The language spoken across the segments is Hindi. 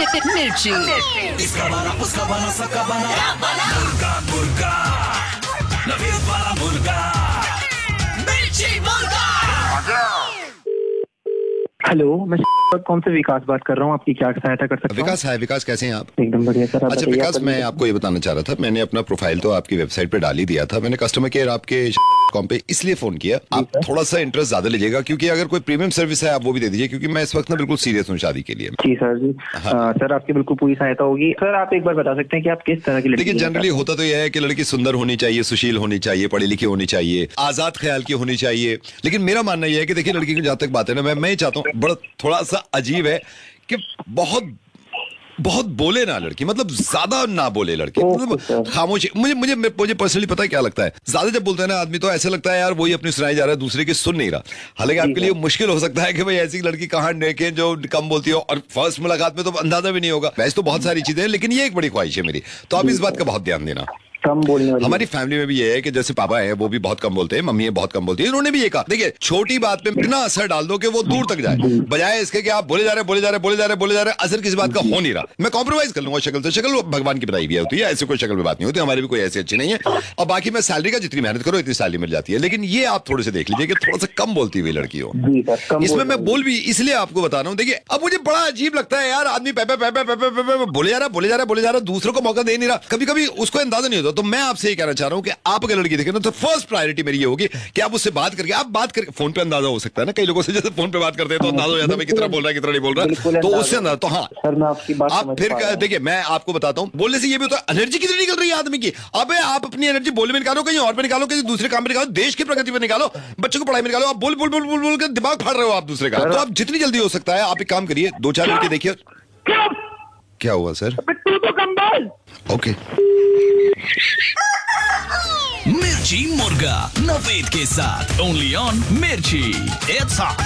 मिर्ची। इसका बना उसका बना सबका बना मुर्गा मुर्गा नवीद वाला मुर्गा मिर्ची मुर्गा। हेलो, मैं कौन से विकास बात कर रहा हूँ, आपकी क्या सहायता कर सकता हूँ? विकास है। विकास कैसे हैं आप? एकदम बढ़िया सर। अच्छा विकास, मैं आपको ये बताना चाह रहा था, मैंने अपना प्रोफाइल तो आपकी वेबसाइट पे डाल ही दिया था। मैंने कस्टमर केयर आपके कॉम पे इसलिए फोन किया, आप थोड़ा सा इंटरेस्ट ज्यादा लीजिएगा, क्योंकि अगर कोई प्रीमियम सर्विस है आप वो भी दे दीजिए, क्योंकि मैं इस वक्त ना बिल्कुल सीरियस हूँ शादी के लिए। जी सर जी। सर आपकी बिल्कुल पूरी सहायता होगी। सर आप एक बार बता सकते हैं कि आप किस तरह की लड़की? लेकिन जनरली होता तो यह है कि लड़की सुंदर होनी चाहिए, सुशील होनी चाहिए, पढ़ी लिखी होनी चाहिए, आजाद ख्याल की होनी चाहिए। लेकिन मेरा मानना यह है कि देखिए, लड़की की जहां तक बात है ना, मैं चाहता हूँ, बड़ा थोड़ा सा अजीब है कि बहुत बोले ना लड़की, मतलब ज्यादा ना बोले लड़की, मतलब खामोशी। मुझे पर्सनली पता है क्या लगता है, ज्यादा जब बोलते हैं ना आदमी तो ऐसा लगता है यार वही अपनी सुनाई जा रहा है, दूसरे की सुन नहीं रहा। हालांकि आपके लिए मुश्किल हो सकता है कि भाई ऐसी लड़की कहाँ देखे जो कम बोलती हो, और फर्स्ट मुलाकात में तो अंदाजा भी नहीं होगा। वैसे तो बहुत सारी चीजें हैं, लेकिन ये एक बड़ी ख्वाहिश है मेरी, तो आप इस बात का बहुत ध्यान देना। कम बोलने वाली हमारी फैमिली में भी ये है कि जैसे पापा है वो भी बहुत कम बोलते हैं, मम्मी है बहुत कम बोलती है। इन्होंने भी ये कहा, देखिए छोटी बात पे इतना असर डाल दो कि वो दूर तक जाए, बजाय इसके कि आप बोले जा रहे असर किसी बात का हो नहीं रहा। मैं कॉम्प्रोमाइज कर लूंगा शक्ल से, शक्ल भगवान की बनाई भी होती है, ऐसी कोई शक्ल में बात नहीं होती, हमारी भी कोई ऐसी अच्छी नहीं है। और बाकी मैं सैलरी का जितनी मेहनत करो इतनी सैलरी मिल जाती है। लेकिन ये आप थोड़े से देख लीजिए कि थोड़ा सा कम बोलती हुई लड़की हो। इसमें मैं बोल भी इसलिए आपको बता रहा हूँ, देखिए अब मुझे बड़ा अजीब लगता है यार, आदमी बोले जा रहा दूसरों को मौका दे नहीं रहा, कभी कभी उसको अंदाजा नहीं होता। तो मैं आपसे ये चाह रहा हूं कि आप अगर लड़की देखें ना, तो फर्स्ट प्रायोरिटी मेरी ये होगी कि आप उससे बात करके फोन पे अंदाजा हो सकता है ना, कई लोगों से जैसे फोन पे बात करते हैं तो अंदाजा हो जाता है कितना बोल रहा है कितना नहीं बोल रहा, तो उससे अंदाजा। तो हाँ सर, मैं आपकी बात आप फिर देखिए, मैं आपको बताता हूं, बोलने से ये भी होता है एनर्जी कितनी निकल रही है आदमी की। अबे आप अपनी एनर्जी बोलने में निकालो, कहीं और पे निकालो, कहीं दूसरे काम पे निकालो, देश की प्रगति पे निकालो, बच्चों को पढ़ाई में निकालो। आप बोल के दिमाग फाड़ रहे हो आप दूसरे का। तो आप जितनी जल्दी हो सकता है आप एक काम करिए, 2-4 लड़के देखिए। क्या हुआ सर? ओके। मिर्ची मुर्गा नवेद के साथ ओनली ऑन मिर्ची। It's hot.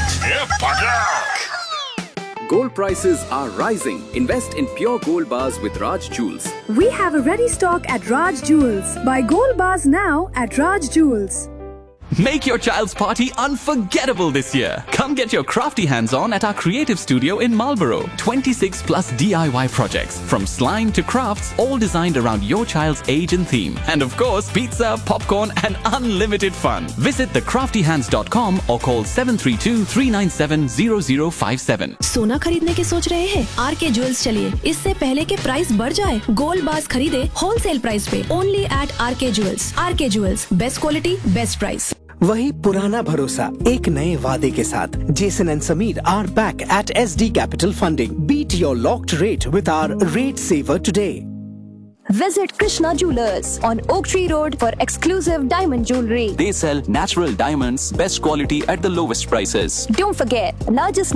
Gold prices are rising. Invest in pure gold bars with Raj Jewels. We have a ready stock at Raj Jewels. Buy gold bars now at Raj Jewels. Make your child's party unforgettable this year. Come get your crafty hands on at our creative studio in Marlborough. 26 plus DIY projects from slime to crafts, all designed around your child's age and theme. And of course, pizza, popcorn and unlimited fun. Visit thecraftyhands.com or call 732-397-0057. सोना खरीदने की सोच रहे हैं? RK Jewels चलिए, इससे पहले के प्राइस बढ़ जाए, गोल्ड बार्स खरीदे होलसेल प्राइस पे, only eight RK Jewels. RK Jewels, best quality best price. वही पुराना भरोसा एक नए वादे के साथ। Jason and Sameer are back at SD Capital Funding. Beat your locked rate with our rate saver today. Visit Krishna Jewelers on Oak Tree Road for exclusive diamond jewelry. They sell natural diamonds, best quality at the lowest prices. Don't forget, largest